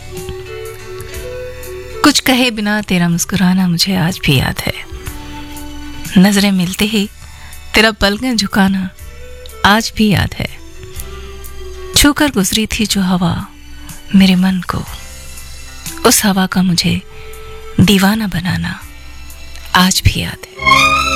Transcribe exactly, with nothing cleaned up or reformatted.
कुछ कहे बिना तेरा मुस्कुराना मुझे आज भी याद है। नजरें मिलते ही तेरा पलकें झुकाना आज भी याद है। छूकर गुजरी थी जो हवा मेरे मन को, उस हवा का मुझे दीवाना बनाना आज भी याद है।